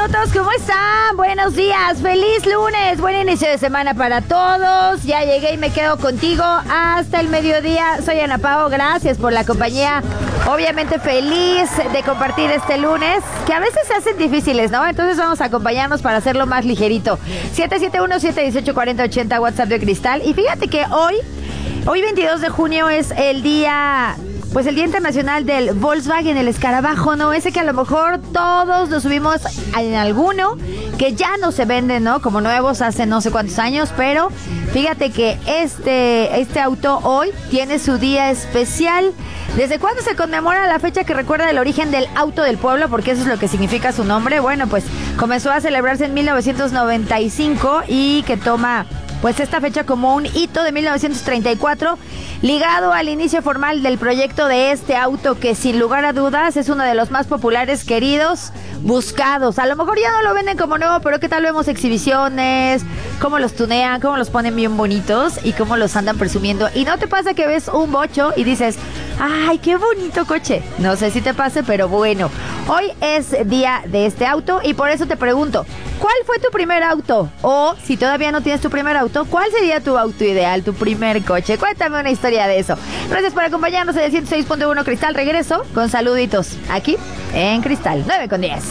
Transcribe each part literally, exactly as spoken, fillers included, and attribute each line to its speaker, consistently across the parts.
Speaker 1: minutos, ¿cómo están? Buenos días, feliz lunes, buen inicio de semana para todos. Ya llegué y me quedo contigo hasta el mediodía. Soy Ana Pao, gracias por la compañía. Obviamente feliz de compartir este lunes, que a veces se hacen difíciles, ¿no? Entonces vamos a acompañarnos para hacerlo más ligerito. siete siete uno, siete uno ocho, cuatro cero ocho cero, WhatsApp de Cristal. Y fíjate que hoy, hoy veintidós de junio es el día... Pues el Día Internacional del Volkswagen, el escarabajo, ¿no? Ese que a lo mejor todos lo subimos en alguno, que ya no se vende, ¿no? Como nuevos hace no sé cuántos años, pero fíjate que este, este auto hoy tiene su día especial. ¿Desde cuándo se conmemora la fecha que recuerda el origen del auto del pueblo? Porque eso es lo que significa su nombre. Bueno, pues comenzó a celebrarse en mil novecientos noventa y cinco y que toma... pues esta fecha como un hito de mil novecientos treinta y cuatro, ligado al inicio formal del proyecto de este auto que sin lugar a dudas es uno de los más populares, queridos, buscados. A lo mejor ya no lo venden como nuevo, pero ¿qué tal vemos exhibiciones? Cómo los tunean, cómo los ponen bien bonitos y cómo los andan presumiendo. ¿Y no te pasa que ves un bocho y dices, ay, qué bonito coche? No sé si te pase, pero bueno, hoy es día de este auto y por eso te pregunto, ¿cuál fue tu primer auto? O si todavía no tienes tu primer auto, ¿cuál sería tu auto ideal, tu primer coche? Cuéntame una historia de eso. Gracias por acompañarnos en el ciento seis punto uno Cristal. Regreso con saluditos aquí en Cristal, nueve con diez.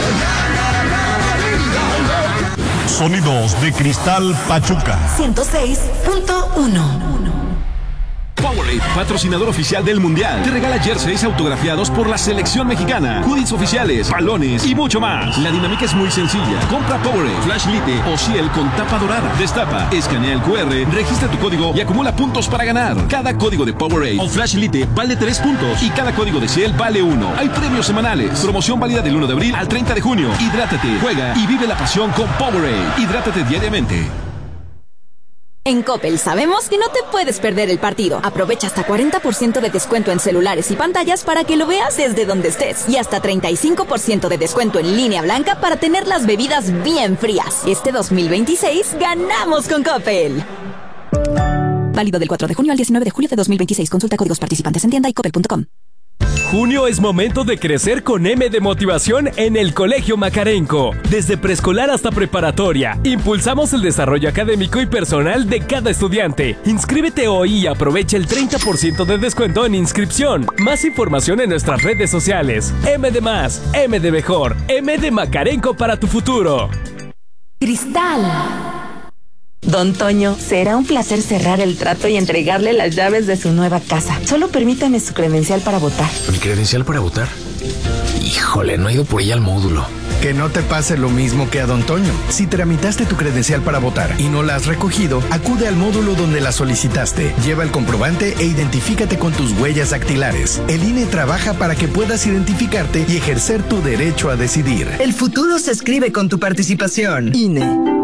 Speaker 2: Sonidos de Cristal Pachuca
Speaker 3: ciento seis punto uno.
Speaker 4: Powerade, patrocinador oficial del Mundial, te regala jerseys autografiados por la selección mexicana, hoodies oficiales, balones y mucho más. La dinámica es muy sencilla. Compra Powerade, Flash Lite o Ciel con tapa dorada. Destapa, escanea el cu erre, registra tu código y acumula puntos para ganar. Cada código de Powerade o Flash Lite vale tres puntos y cada código de Ciel vale uno. Hay premios semanales. Promoción válida del uno de abril al treinta de junio. Hidrátate, juega y vive la pasión con Powerade. Hidrátate diariamente.
Speaker 3: En Coppel sabemos que no te puedes perder el partido. Aprovecha hasta cuarenta por ciento de descuento en celulares y pantallas para que lo veas desde donde estés. Y hasta treinta y cinco por ciento de descuento en línea blanca para tener las bebidas bien frías. Este dos mil veintiséis ganamos con Coppel. Válido del cuatro de junio al diecinueve de julio de dos mil veintiséis. Consulta códigos participantes en tienda y coppel punto com.
Speaker 5: Junio es momento de crecer con M de Motivación en el Colegio Macarenco. Desde preescolar hasta preparatoria, impulsamos el desarrollo académico y personal de cada estudiante. Inscríbete hoy y aprovecha el treinta por ciento de descuento en inscripción. Más información en nuestras redes sociales. M de más, M de mejor, M de Macarenco para tu futuro.
Speaker 3: Cristal. Don Toño, será un placer cerrar el trato y entregarle las llaves de su nueva casa. Solo permítame su credencial para votar.
Speaker 6: ¿Mi credencial para votar? Híjole, no he ido por ella al módulo.
Speaker 7: Que no te pase lo mismo que a Don Toño. Si tramitaste tu credencial para votar y no la has recogido, acude al módulo donde la solicitaste. Lleva el comprobante e identifícate con tus huellas dactilares. El I N E trabaja para que puedas identificarte y ejercer tu derecho a decidir.
Speaker 8: El futuro se escribe con tu participación. I N E.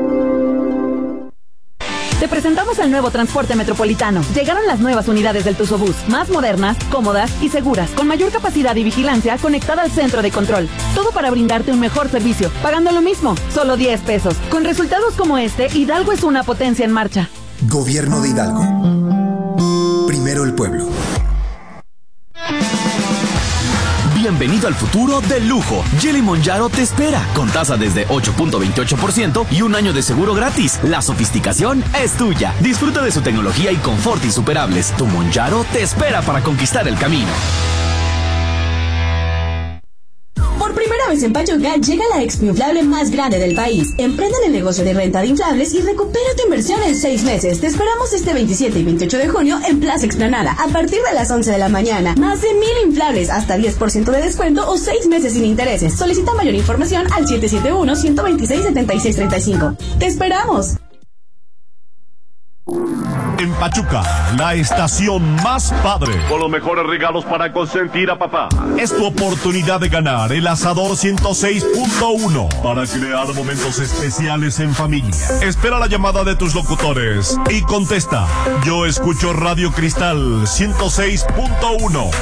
Speaker 9: Te presentamos el nuevo transporte metropolitano. Llegaron las nuevas unidades del Tuzobús, más modernas, cómodas y seguras, con mayor capacidad y vigilancia conectada al centro de control. Todo para brindarte un mejor servicio, pagando lo mismo, solo diez pesos. Con resultados como este, Hidalgo es una potencia en marcha.
Speaker 10: Gobierno de Hidalgo. Primero el pueblo.
Speaker 11: Bienvenido al futuro del lujo. Jelly Monjaro te espera, con tasa desde ocho punto veintiocho por ciento y un año de seguro gratis. La sofisticación es tuya. Disfruta de su tecnología y confort insuperables. Tu Monjaro te espera para conquistar el camino.
Speaker 12: Por primera vez en Pachuca llega la expo inflable más grande del país. Emprende en el negocio de renta de inflables y recupera tu inversión en seis meses. Te esperamos este veintisiete y veintiocho de junio en Plaza Explanada a partir de las once de la mañana. Más de mil inflables, hasta diez por ciento de descuento o seis meses sin intereses. Solicita mayor información al siete siete uno, uno dos seis, siete seis tres cinco. ¡Te esperamos!
Speaker 2: En Pachuca, la estación más padre,
Speaker 13: con los mejores regalos para consentir a papá.
Speaker 2: Es tu oportunidad de ganar el Asador ciento seis punto uno para crear momentos especiales en familia. Espera la llamada de tus locutores y contesta: yo escucho Radio Cristal ciento seis punto uno.